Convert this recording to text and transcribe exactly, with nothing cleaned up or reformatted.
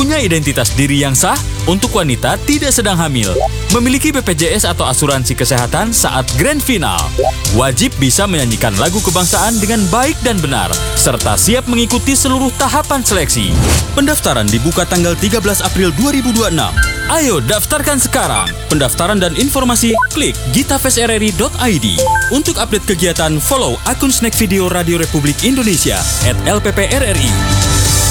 punya identitas diri yang sah untuk wanita tidak sedang hamil, memiliki B P J S atau asuransi kesehatan saat grand final, wajib bisa menyanyikan lagu kebangsaan dengan baik dan benar, serta siap mengikuti seluruh tahapan seleksi. Pendaftaran dibuka tanggal tiga belas April dua ribu dua puluh enam. Ayo daftarkan sekarang. Pendaftaran dan informasi klik gitafest r r i dot i d. Untuk update kegiatan, follow akun Snack Video Radio Republik Indonesia at L P P R R I.